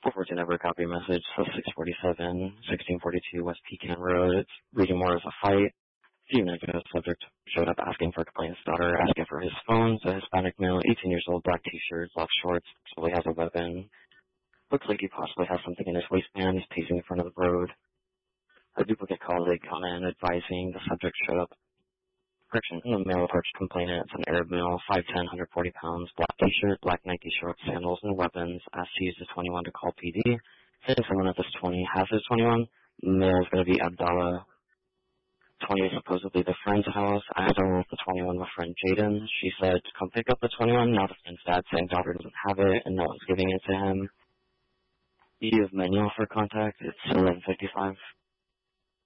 Forward to never copy message, so 647, 1642 West Pecan Road. It's reading more as a fight. A few minutes ago, the subject showed up asking for a complainant's daughter, asking for his phone. It's a Hispanic male, 18 years old, black t-shirt, black shorts, probably has a weapon. Looks like he possibly has something in his waistband. He's pacing in front of the road. A duplicate colleague come in advising the subject showed up. Correction, the male approached complainant. It's an Arab male, 5'10", 140 pounds, black t-shirt, black Nike shorts, sandals, and weapons. Asked to use the 21 to call PD. Saying someone at this 20 has his 21. Male is going to be Abdallah. 20 is supposedly the friend's house. I asked her with the 21 with friend Jaden. She said, come pick up the 21. Now the friend's dad saying daughter doesn't have it and no one's giving it to him. You have menu for contact. It's 11:55.